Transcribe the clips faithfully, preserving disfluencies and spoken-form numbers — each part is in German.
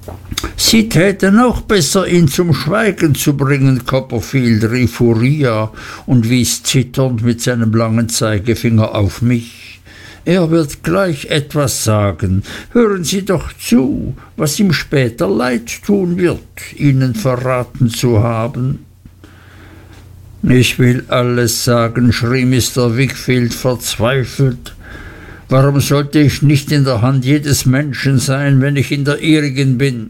Sie täten auch besser, ihn zum schweigen zu bringen, Copperfield, rief Uriah und wies zitternd mit seinem langen Zeigefinger auf mich. Er wird gleich etwas sagen. Hören Sie doch zu, was ihm später leid tun wird, Ihnen verraten zu haben. Ich will alles sagen, schrie Mister Wickfield verzweifelt. Warum sollte ich nicht in der Hand jedes Menschen sein, wenn ich in der ihrigen bin?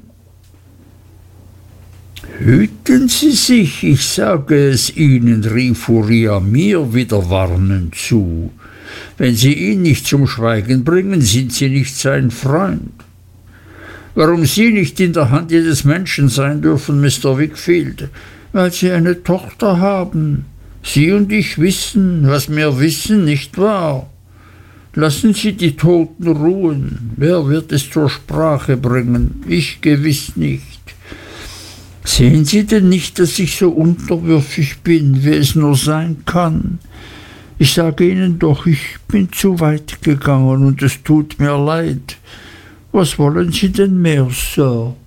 Hüten Sie sich, ich sage es Ihnen, rief Uriah mir wieder warnend zu. Wenn Sie ihn nicht zum Schweigen bringen, sind Sie nicht sein Freund. Warum Sie nicht in der Hand jedes Menschen sein dürfen, Mister Wickfield? Weil Sie eine Tochter haben. Sie und ich wissen, was wir wissen, nicht wahr? Lassen Sie die Toten ruhen. Wer wird es zur Sprache bringen? Ich gewiss nicht. Sehen Sie denn nicht, dass ich so unterwürfig bin, wie es nur sein kann? Ich sage Ihnen doch, ich bin zu weit gegangen und es tut mir leid. Was wollen Sie denn mehr, Sir?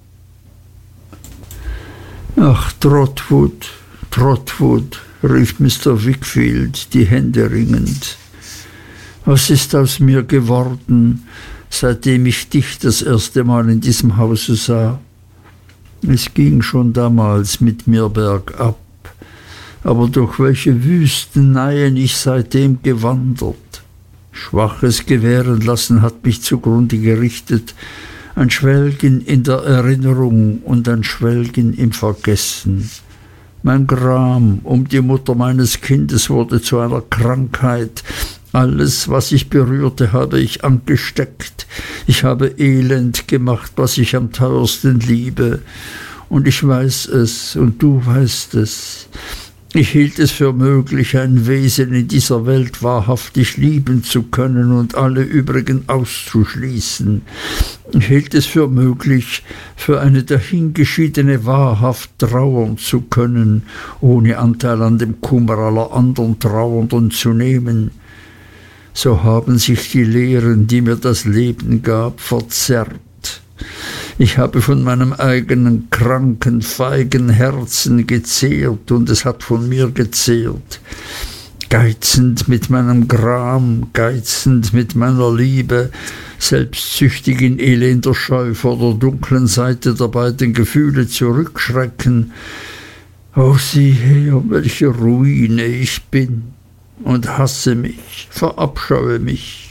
Ach, Trotwood, Trotwood, rief Mister Wickfield, die Hände ringend. Was ist aus mir geworden, seitdem ich dich das erste Mal in diesem Hause sah? Es ging schon damals mit mir bergab, aber durch welche Wüsteneien ich seitdem gewandert. Schwaches Gewährenlassen hat mich zugrunde gerichtet, ein Schwelgen in der Erinnerung und ein Schwelgen im Vergessen. Mein Gram um die Mutter meines Kindes wurde zu einer Krankheit. Alles, was ich berührte, habe ich angesteckt. Ich habe elend gemacht, was ich am teuersten liebe. Und ich weiß es, und du weißt es. Ich hielt es für möglich, ein Wesen in dieser Welt wahrhaftig lieben zu können und alle übrigen auszuschließen. Ich hielt es für möglich, für eine dahingeschiedene wahrhaft trauern zu können, ohne Anteil an dem Kummer aller anderen Trauernden zu nehmen. So haben sich die Lehren, die mir das Leben gab, verzerrt. Ich habe von meinem eigenen kranken, feigen Herzen gezehrt, und es hat von mir gezehrt. Geizend mit meinem Gram, geizend mit meiner Liebe, selbstsüchtig in elender Scheu vor der dunklen Seite der beiden Gefühle zurückschrecken. O sieh her, welche Ruine ich bin, und hasse mich, verabscheue mich.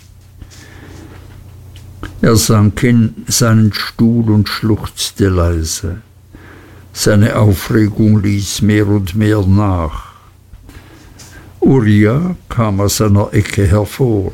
Er sank in seinen Stuhl und schluchzte leise. Seine Aufregung ließ mehr und mehr nach. Uriah kam aus seiner Ecke hervor.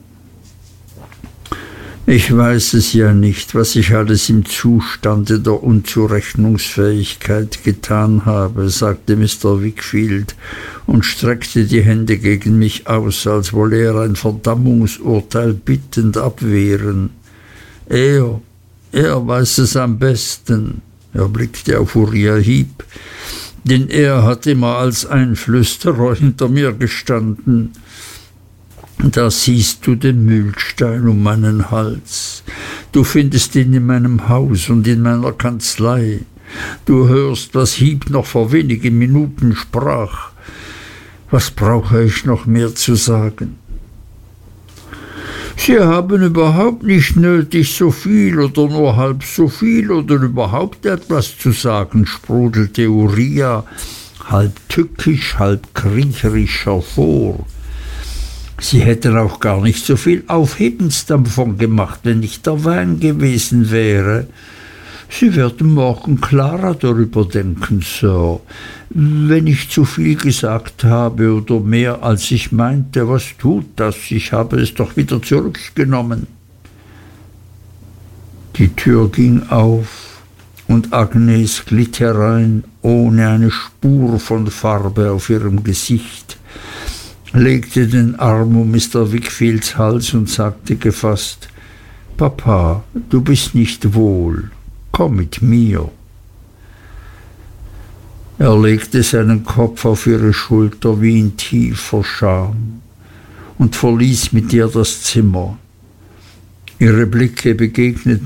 Ich weiß es ja nicht, was ich alles im Zustande der Unzurechnungsfähigkeit getan habe, sagte Mister Wickfield und streckte die Hände gegen mich aus, als wolle er ein Verdammungsurteil bittend abwehren. Er, er weiß es am besten. Er blickte auf Uriah Heep, denn er hat immer als Einflüsterer hinter mir gestanden. Da siehst du den Mühlstein um meinen Hals. Du findest ihn in meinem Haus und in meiner Kanzlei. Du hörst, was Heep noch vor wenigen Minuten sprach. Was brauche ich noch mehr zu sagen? Sie haben überhaupt nicht nötig, so viel oder nur halb so viel oder überhaupt etwas zu sagen, sprudelte Uriah, halb tückisch, halb kriecherisch hervor. Sie hätten auch gar nicht so viel Aufhebens davon gemacht, wenn nicht der Wein gewesen wäre. Sie werden morgen klarer darüber denken, Sir. Wenn ich zu viel gesagt habe oder mehr als ich meinte, was tut das? Ich habe es doch wieder zurückgenommen. Die Tür ging auf und Agnes glitt herein, ohne eine Spur von Farbe auf ihrem Gesicht, legte den Arm um Mister Wickfields Hals und sagte gefasst: »Papa, du bist nicht wohl. Komm mit mir.« Er legte seinen Kopf auf ihre Schulter wie in tiefer Scham und verließ mit ihr das Zimmer. Ihre Blicke begegneten